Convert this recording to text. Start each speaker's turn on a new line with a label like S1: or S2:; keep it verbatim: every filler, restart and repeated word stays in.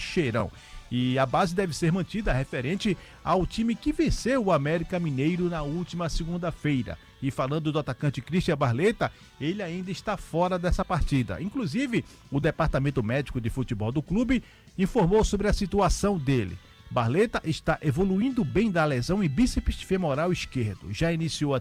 S1: Teixeirão. E a base deve ser mantida referente ao time que venceu o América Mineiro na última segunda-feira. E falando do atacante Christian Barleta, ele ainda está fora dessa partida. Inclusive, o departamento médico de futebol do clube informou sobre a situação dele. Barleta está evoluindo bem da lesão em bíceps femoral esquerdo. Já iniciou a